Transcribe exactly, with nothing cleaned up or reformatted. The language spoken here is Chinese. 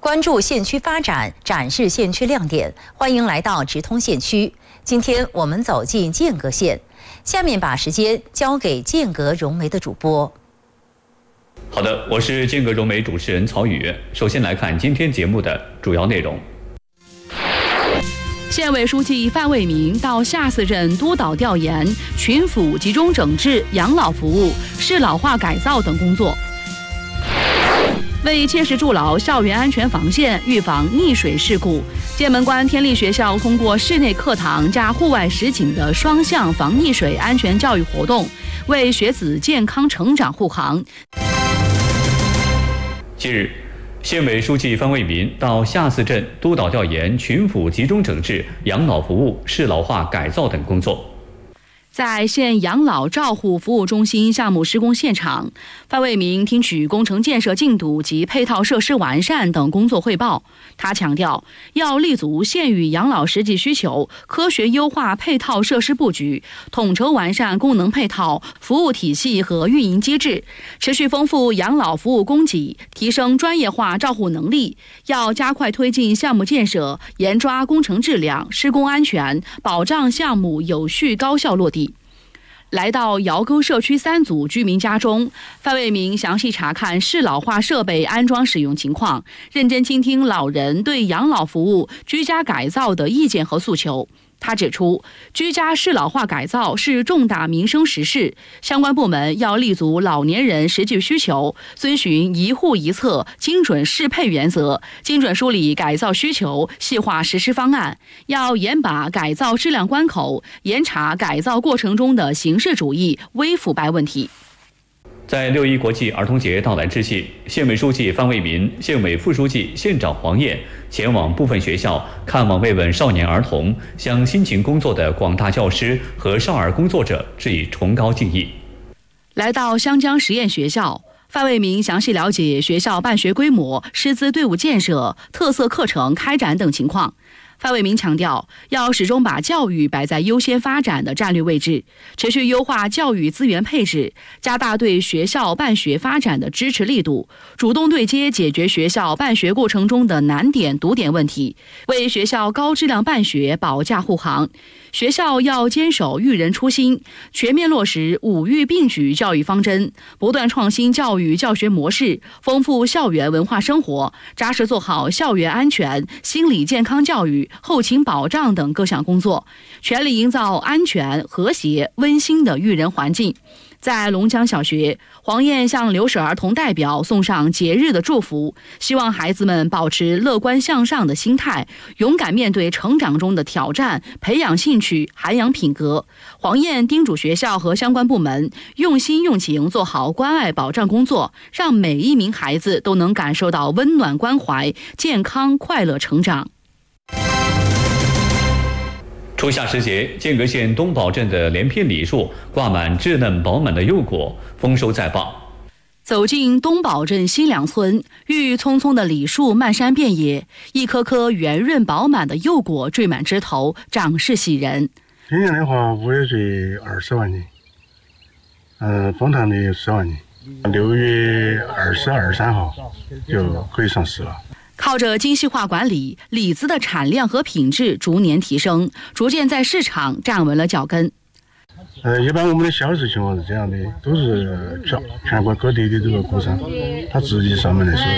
关注县区发展，展示县区亮点。欢迎来到直通县区。今天我们走进剑阁县，下面把时间交给剑阁融媒的主播。 好的，我是剑阁融媒主持人曹宇。首先来看今天节目的主要内容。 县委书记范卫民到下泗镇督导调研群抚集中整治养老服务、适老化改造等工作。为切实筑牢校园安全防线，预防溺水事故，剑门关天立学校通过室内课堂加户外实景的双向防溺水安全教育活动，为学子健康成长护航。 近日，县委书记范卫民到下泗镇督导调研群抚集中整治养老服务、适老化改造等工作。在县养老照护服务中心项目施工现场，范卫民听取工程建设进度及配套设施完善等工作汇报。他强调，要立足县域养老实际需求，科学优化配套设施布局，统筹完善功能配套、服务体系和运营机制，持续丰富养老服务供给，提升专业化照护能力。要加快推进项目建设，严抓工程质量、施工安全，保障项目有序高效落地。来到窑沟社区三组居民家中，范卫民详细查看适老化设备安装使用情况，认真倾听老人对养老服务、居家改造的意见和诉求。他指出，居家适老化改造是重大民生实事，相关部门要立足老年人实际需求，遵循一户一策、精准适配原则，精准梳理改造需求，细化实施方案。要严把改造质量关口，严查改造过程中的形式主义、微腐败问题。在六一国际儿童节到来之际，县委书记范卫民、县委副书记、县长黄燕前往部分学校看望慰问少年儿童，向辛勤工作的广大教师和少儿工作者致以崇高敬意。来到湘江实验学校，范卫民详细了解学校办学规模、师资队伍建设、特色课程开展等情况。范卫民强调，要始终把教育摆在优先发展的战略位置，持续优化教育资源配置，加大对学校办学发展的支持力度，主动对接解决学校办学过程中的难点堵点问题，为学校高质量办学保驾护航。学校要坚守育人初心，全面落实五育并举教育方针，不断创新教育教学模式，丰富校园文化生活，扎实做好校园安全、心理健康教育、后勤保障等各项工作，全力营造安全、和谐、温馨的育人环境。在龙江小学，黄燕向留守儿童代表送上节日的祝福，希望孩子们保持乐观向上的心态，勇敢面对成长中的挑战，培养兴趣，涵养品格。黄燕叮嘱学校和相关部门用心用情做好关爱保障工作，让每一名孩子都能感受到温暖关怀，健康快乐成长。初夏时节，剑阁县东堡镇的连片李树挂满稚嫩饱满的柚果，丰收在报。走进东堡镇新梁村，郁郁葱葱的李树漫山遍野，一颗颗圆润饱满的柚果缀满枝头，长势喜人。 今年的话，五月最二十万斤，嗯，丰塘的十万斤，六月二十二、三号就可以上市了。 靠着精细化管理，李子的产量和品质逐年提升，逐渐在市场站稳了脚跟。 呃，一般我们的销售情况是这样的，都是全全国各地的这个果商，他自己上门来收。